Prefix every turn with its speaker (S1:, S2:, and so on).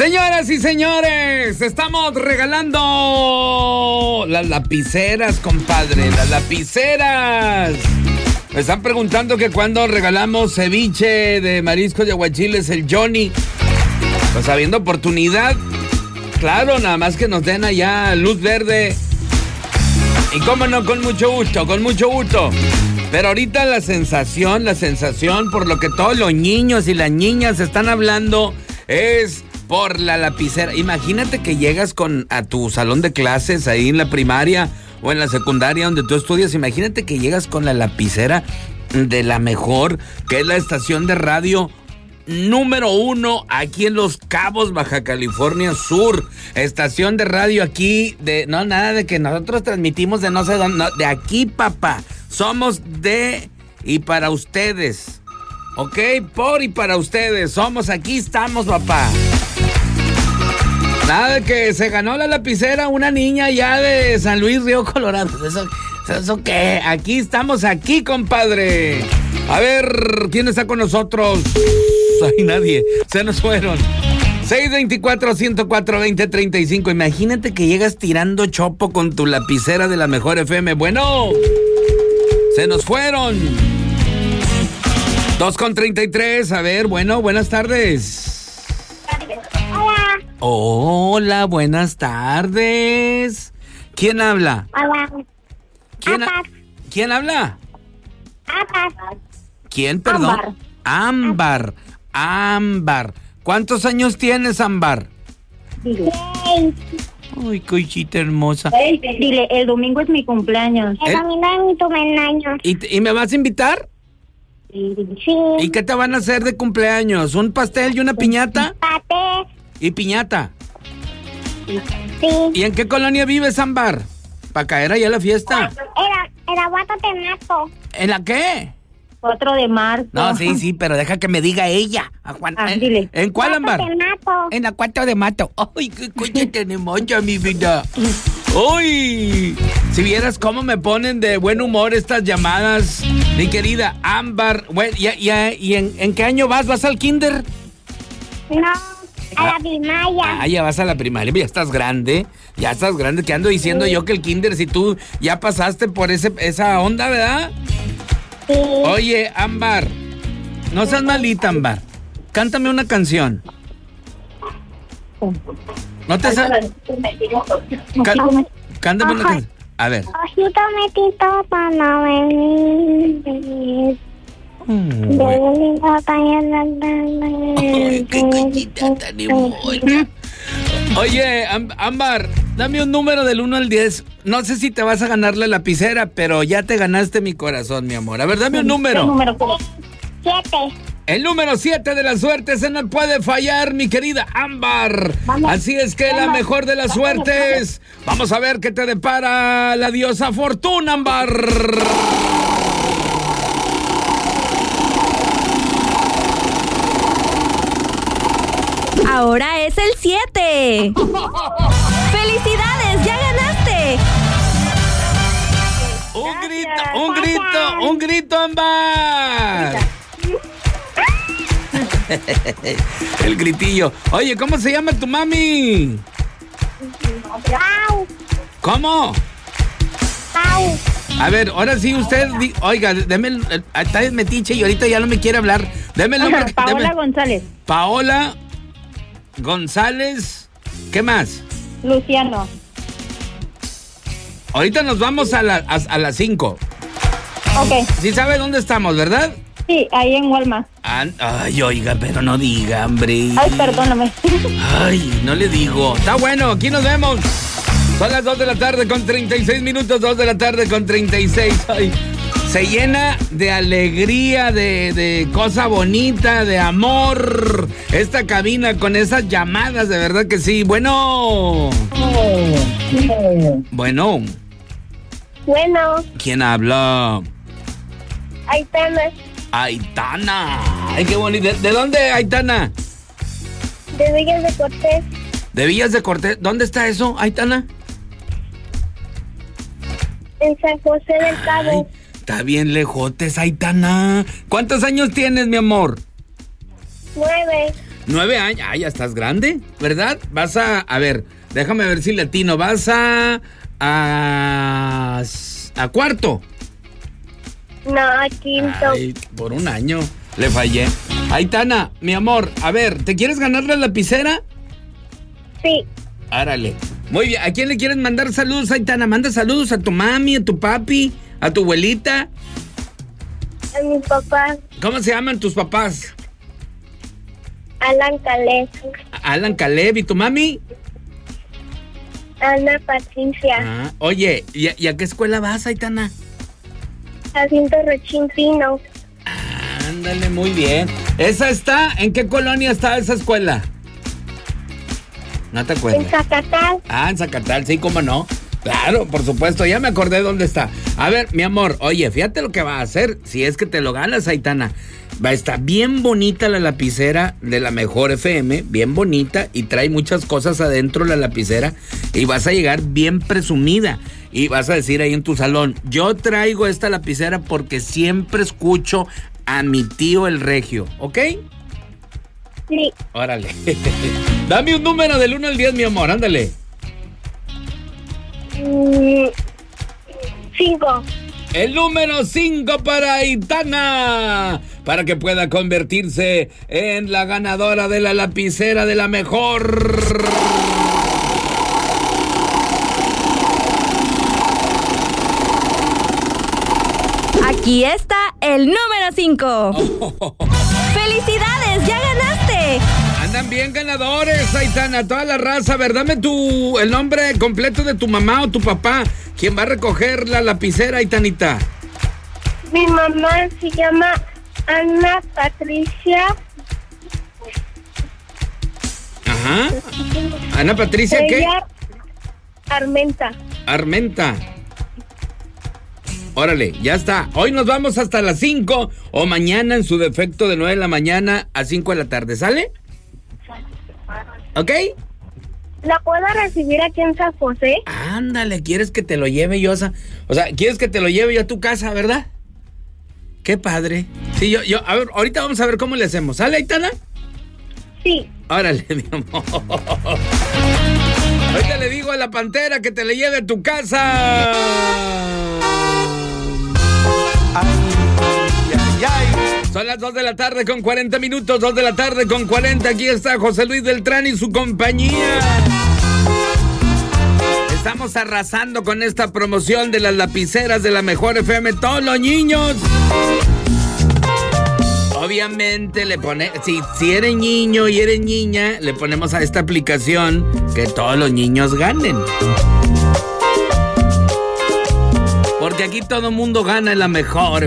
S1: Señoras y señores, estamos regalando las lapiceras, compadre, las lapiceras. Me están preguntando que cuando regalamos ceviche de mariscos de aguachiles, el Johnny. Pues habiendo oportunidad, claro, nada más que nos den allá luz verde. Y cómo no, con mucho gusto, con mucho gusto. Pero ahorita la sensación por lo que todos los niños y las niñas están hablando es por la lapicera. Imagínate que llegas a tu salón de clases ahí en la primaria o en la secundaria donde tú estudias. Imagínate que llegas con la lapicera de la mejor, que es la estación de radio número 1 aquí en Los Cabos, Baja California Sur. Estación de radio aquí no, nada de que nosotros transmitimos de no sé dónde, no, de aquí, papá. Somos de y para ustedes. ¿Ok? Por y para ustedes. Aquí estamos, papá. Nada de que se ganó la lapicera una niña ya de San Luis, Río Colorado. ¿Eso qué? Aquí estamos, aquí, compadre. A ver, ¿quién está con nosotros? Ay, nadie. Se nos fueron. 624-104-2035. Imagínate que llegas tirando chopo con tu lapicera de la mejor FM. Bueno, se nos fueron. 2:33. A ver, bueno, buenas tardes.
S2: Hola.
S1: Hola, buenas tardes. ¿Quién habla?
S2: Hola.
S1: ¿Quién habla?
S2: Ámbar.
S1: ¿Quién, perdón? Ámbar. ¿Cuántos años tienes, Ámbar?
S2: 6.
S1: Ay, cochita hermosa.
S3: Dile, el domingo es mi cumpleaños.
S2: El domingo es mi cumpleaños.
S1: ¿Y me vas a invitar?
S2: Sí.
S1: ¿Y qué te van a hacer de cumpleaños? ¿Un pastel y una piñata?
S2: Paté.
S1: ¿Y piñata?
S2: Sí.
S1: ¿Y en qué colonia vives, Ámbar? Para caer allá a la fiesta.
S2: Era Guatatemaco.
S1: ¿En la qué?
S3: 4 de marzo.
S1: No, sí, pero deja que me diga ella.
S3: Dile.
S1: ¿En cuál, Ámbar?
S2: Guatatemaco.
S1: En la 4 de marzo. Ay, qué coche tenemos ya, mi vida. Uy, si vieras cómo me ponen de buen humor estas llamadas, mi querida Ámbar. Bueno, ¿y en qué año vas? ¿Vas al kinder?
S2: No, a la primaria.
S1: Ya vas a la primaria, ya estás grande, que ando diciendo yo que el kinder, si tú ya pasaste por esa onda, ¿verdad?
S2: Sí.
S1: Oye, Ámbar, no seas malita, Ámbar, cántame una canción. ¿No te sabes? Cántame una canción. A ver.
S2: Ojito metito para no venir.
S1: Ay, qué cochita tan hermosa. Oye, Ámbar, dame un número del 1 al 10. No sé si te vas a ganar la lapicera, pero ya te ganaste mi corazón, mi amor. A ver, dame un número.
S3: ¿Qué número?
S2: 7.
S1: El número 7 de la suerte se no puede fallar, mi querida Ámbar. Así es que la mejor de las suertes. Vamos a ver qué te depara la diosa Fortuna, Ámbar.
S4: Ahora es el 7. ¡Felicidades! ¡Ya ganaste!
S1: Un grito, Ámbar. El gritillo. Oye, ¿cómo se llama tu mami?
S2: Pau.
S1: ¿Cómo?
S2: Pau.
S1: A ver, ahora sí usted, oiga, deme, está metiche y ahorita ya no me quiere hablar. Deme el nombre.
S3: Paola González.
S1: Paola González. ¿Qué más?
S3: Luciano.
S1: Ahorita nos vamos a las 5.
S3: Ok.
S1: Sí sabe dónde estamos, ¿verdad?
S3: Sí, ahí en Walmart.
S1: Ay, oiga, pero no diga, hombre.
S3: Ay, perdóname.
S1: Ay, no le digo. Está bueno, aquí nos vemos. Son las 2 de la tarde con 36 minutos, 2 de la tarde con 36. Ay, se llena de alegría, de cosa bonita, de amor. Esta cabina con esas llamadas, de verdad que sí. Bueno. Bueno. ¿Quién habla? Aitana. Ay, qué bonito. ¿De dónde, Aitana?
S2: De Villas de Cortés.
S1: ¿De Villas de Cortés? ¿Dónde está eso, Aitana?
S2: En San José del Cabo.
S1: Ay, está bien lejotes, Aitana. ¿Cuántos años tienes, mi amor?
S2: 9.
S1: 9 años. Ah, ya estás grande, ¿verdad? Vas a ver, déjame ver si latino. Vas a cuarto.
S2: No, a quinto.
S1: Ay, por un año le fallé. Aitana, mi amor, a ver, ¿te quieres ganar la lapicera?
S2: Sí,
S1: Árale. Muy bien, ¿a quién le quieres mandar saludos, Aitana? Manda saludos a tu mami, a tu papi, a tu abuelita.
S2: a mi papá,
S1: ¿Cómo se llaman tus papás?
S2: Alan Caleb,
S1: Alan Caleb, ¿y tu mami?
S2: Ana Patricia,
S1: Oye, ¿y a qué escuela vas, Aitana?
S2: Jacinto Rechintino,
S1: Ándale, muy bien. ¿Esa está? ¿En qué colonia está esa escuela? No te acuerdas.
S2: en Zacatal.
S1: En Zacatal, sí, cómo no. Claro, por supuesto, ya me acordé dónde está. A ver, mi amor, oye, fíjate lo que va a hacer si es que te lo ganas, Aitana. Va a estar bien bonita la lapicera de la Mejor FM, bien bonita, y trae muchas cosas adentro la lapicera, y vas a llegar bien presumida, y vas a decir ahí en tu salón, yo traigo esta lapicera porque siempre escucho a mi tío el Regio, ¿ok?
S2: Sí,
S1: Órale. Dame un número del 1 al 10, mi amor, ándale.
S2: 5.
S1: El número 5 para Aitana, para que pueda convertirse en la ganadora de la lapicera de la Mejor.
S4: Aquí está el número 5. ¡Felicidades! ¡Ya ganaste!
S1: Andan bien ganadores, Aitana, toda la raza. A ver, dame el nombre completo de tu mamá o tu papá. ¿Quién va a recoger la lapicera, Aitanita?
S2: Mi mamá se llama Ana Patricia.
S1: Ajá. Ana Patricia, ¿qué?
S2: Ella, Armenta.
S1: Armenta. Órale, ya está. Hoy nos vamos hasta las 5 o mañana en su defecto de 9 de la mañana a 5 de la tarde. ¿Sale? ¿Ok?
S2: ¿La puedo recibir aquí en San José?
S1: Ándale, ¿quieres que te lo lleve yo? O sea, ¿quieres que te lo lleve yo a tu casa, verdad? Qué padre. Sí, a ver, ahorita vamos a ver cómo le hacemos. ¿Sale, Aitana?
S2: Sí.
S1: Órale, mi amor. Ahorita le digo a la Pantera que te le lleve a tu casa. Son las 2 de la tarde con 40 minutos, 2 de la tarde con 40. Aquí está José Luis Beltrán y su compañía. Estamos arrasando con esta promoción de las lapiceras de la Mejor FM. Todos los niños. Obviamente le pone, si eres niño y eres niña, le ponemos a esta aplicación que todos los niños ganen. Porque aquí todo mundo gana en la Mejor